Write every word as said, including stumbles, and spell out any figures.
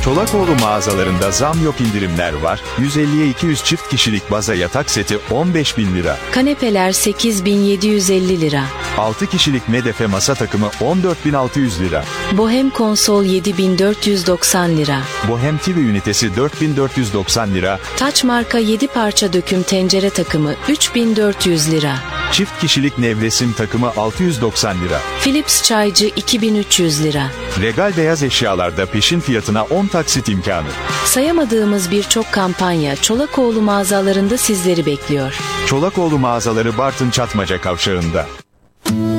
Çolakoğlu mağazalarında zam yok, indirimler var. yüz elliye iki yüz çift kişilik baza yatak seti on beş bin lira. Kanepeler sekiz bin yedi yüz elli lira. altı kişilik medefe masa takımı on dört bin altı yüz lira. Bohem konsol yedi bin dört yüz doksan lira. Bohem T V ünitesi dört bin dört yüz doksan lira. Taç marka yedi parça döküm tencere takımı üç bin dört yüz lira. Çift kişilik nevresim takımı altı yüz doksan lira. Philips çaycı iki bin üç yüz lira. Regal beyaz eşyalarda peşin fiyatına on taksit imkanı. Sayamadığımız birçok kampanya Çolakoğlu mağazalarında sizleri bekliyor. Çolakoğlu mağazaları Bartın Çatmaca Kavşağı'nda.